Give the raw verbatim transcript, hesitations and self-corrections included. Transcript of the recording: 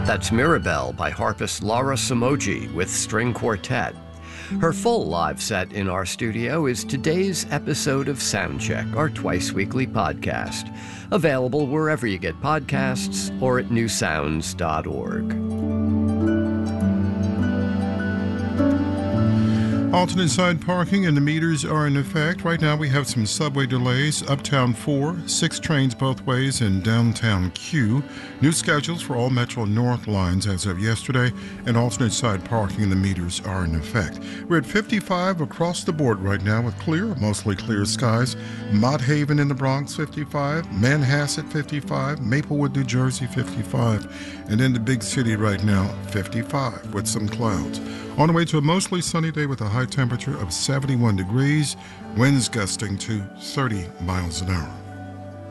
That's Mirabelle by harpist Laura Samoji with string quartet. Her full live set in our studio is today's episode of Soundcheck, our twice-weekly podcast, available wherever you get podcasts or at new sounds dot org. Alternate side parking and the meters are in effect. Right now we have some subway delays. Uptown four, six trains both ways, and downtown Q. New schedules for all Metro North lines as of yesterday, and alternate side parking and the meters are in effect. We're at fifty-five across the board right now with clear, mostly clear skies. Mott Haven in the Bronx, fifty-five. Manhasset, fifty-five. Maplewood, New Jersey, fifty-five. And in the big city right now, fifty-five with some clouds. On the way to a mostly sunny day with a high temperature of seventy-one degrees, winds gusting to thirty miles an hour.